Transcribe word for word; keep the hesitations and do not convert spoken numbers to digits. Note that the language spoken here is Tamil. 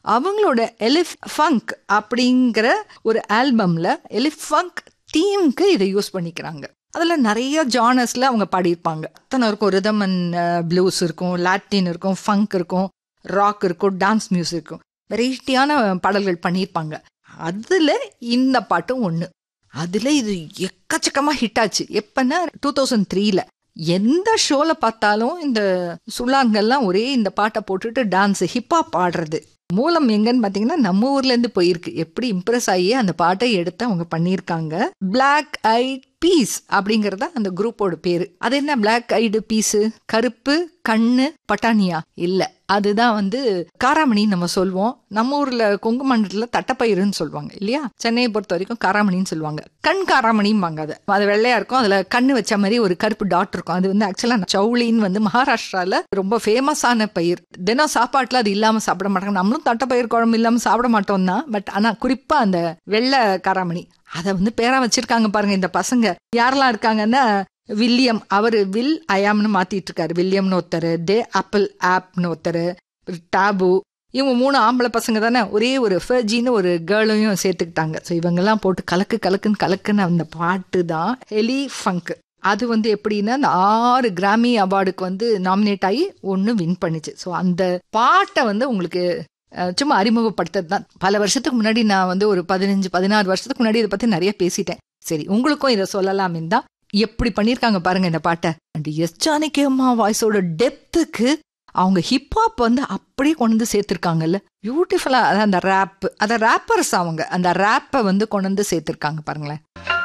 அவங்களோட எலிஃப் ஃபங்க் அப்படிங்கிற ஒரு ஆல்பம்ல எலிஃப் ஃபங்க் தீம்க்கு இதை யூஸ் பண்ணிக்கிறாங்க. அதில் நிறைய ஜானர்ஸில் அவங்க பாடியிருப்பாங்க. அத்தனை இருக்கும், ரிதம் அண்ட் ப்ளூஸ் இருக்கும், லாட்டின் இருக்கும், ஃபங்க் இருக்கும், ராக் இருக்கும், டான்ஸ் மியூசிக் இருக்கும், வெரைட்டியான பாடல்கள் பண்ணியிருப்பாங்க. அதில் இந்த பாட்டும் ஒன்று. அதில் இது எக்கச்சக்கமாக ஹிட் ஆச்சு. எப்பன்னா டூ தௌசண்ட் த்ரீல எந்த ஷோவில் பார்த்தாலும் இந்த சுள்ளான்கள்லாம் ஒரே இந்த பாட்டை போட்டுட்டு டான்ஸு ஹிப்ஹாப் ஆடுறது. மூலம் எங்கன்னு பார்த்தீங்கன்னா நம்ம ஊர்லேருந்து போயிருக்கு. எப்படி இம்ப்ரெஸ் ஆகி அந்த பாட்டை எடுத்து அவங்க பண்ணியிருக்காங்க. பிளாக் ஐட் பீஸ் அப்படிங்கறத அந்த குரூப்போட பேரு. அது என்ன பிளாக் ஐடு பீஸு? கருப்பு கண்ணு பட்டாணியா? இல்ல, அதுதான் வந்து காராமணின்னு நம்ம சொல்லுவோம். நம்ம ஊர்ல கொங்கு மண்டலத்துல தட்டப்பயிருன்னு சொல்லுவாங்க இல்லையா? சென்னையை பொறுத்த வரைக்கும் காராமணின்னு சொல்லுவாங்க. கண் காராமணிம்பாங்க. அது அது வெள்ளையா இருக்கும், அதுல கண்ணு வச்ச மாதிரி ஒரு கருப்பு டாட் இருக்கும். அது வந்து ஆக்சுவலா சவுளின்னு வந்து மகாராஷ்டிரால ரொம்ப ஃபேமஸான பயிர். தினம் சாப்பாட்டுல அது இல்லாம சாப்பிட மாட்டாங்க. நம்மளும் தட்டப்பயிர் குழம்பு இல்லாம சாப்பிட மாட்டோம் தான். பட் ஆனா குறிப்பா அந்த வெள்ளை காராமணி அதை வந்து பேரா வச்சிருக்காங்க பாருங்க இந்த பசங்க. யாரெல்லாம் இருக்காங்கன்னா, வில்லியம், அவரு வில் ஐயாம்னு மாத்திட்டு இருக்காரு. வில்லியம்னு ஒருத்தர், டே ஆப்பிள் ஆப்னு ஒருத்தர், டாபு. இவங்க மூணு ஆம்பளை பசங்க தானே. ஒரே ஒரு ஃபர்ஜின்னு ஒரு கேர்ளையும் சேர்த்துக்கிட்டாங்க. ஸோ இவங்கெல்லாம் போட்டு கலக்கு கலக்குன்னு கலக்குன்னு அந்த பாட்டு தான் ஹெலி ஃபங்க். அது வந்து எப்படின்னா அந்த ஆறு கிராமி அவார்டுக்கு வந்து நாமினேட் ஆகி ஒன்று வின் பண்ணிச்சு. ஸோ அந்த பாட்டை வந்து உங்களுக்கு சும்மா அறிமுகப்படுத்துறது தான். பல வருஷத்துக்கு முன்னாடி நான் வந்து ஒரு பதினஞ்சு பதினாறு வருஷத்துக்கு முன்னாடி இதை பற்றி நிறைய பேசிட்டேன். சரி, உங்களுக்கும் இதை சொல்லலாமே தான். எப்படி பண்ணியிருக்காங்க பாருங்க இந்த பாட்டை. அண்ட் எஸ் ஜானகி அம்மா வாய்ஸோட டெப்த்துக்கு அவங்க ஹிப்ஹாப் வந்து அப்படியே கொண்டு வந்து சேர்த்துருக்காங்கல்ல, பியூட்டிஃபுல்லா. அதான் அந்த ரேப், அத ரேப்பர்ஸ் அவங்க அந்த ரேப்பை வந்து கொண்டு வந்து சேர்த்துருக்காங்க பாருங்களேன்.